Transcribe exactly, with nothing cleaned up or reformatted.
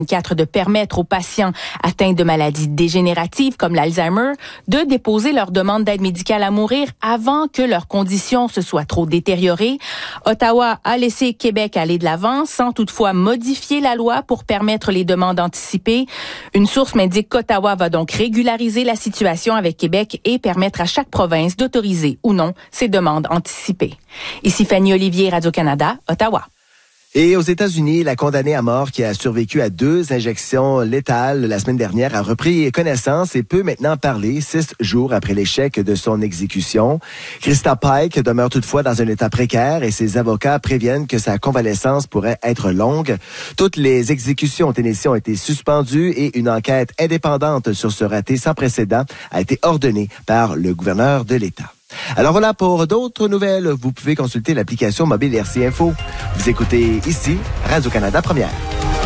quatre de permettre aux patients atteints de maladies dégénératives comme l'Alzheimer de déposer leur demande d'aide médicale à mourir avant que leur condition se soit trop détériorée. Ottawa a laissé Québec aller de l'avant sans toutefois modifier la loi pour permettre les demandes anticipées. Une source m'indique qu'Ottawa va donc régulariser la situation avec Québec et permettre à chaque province d'autoriser ou non ces demandes anticipées. Ici Fanny Olivier, Radio-Canada, Ottawa. Et aux États-Unis, la condamnée à mort qui a survécu à deux injections létales la semaine dernière a repris connaissance et peut maintenant parler six jours après l'échec de son exécution. Krista Pike demeure toutefois dans un état précaire et ses avocats préviennent que sa convalescence pourrait être longue. Toutes les exécutions au Tennessee ont été suspendues et une enquête indépendante sur ce raté sans précédent a été ordonnée par le gouverneur de l'État. Alors voilà, pour d'autres nouvelles, vous pouvez consulter l'application mobile R C Info. Vous écoutez ici Radio-Canada Première.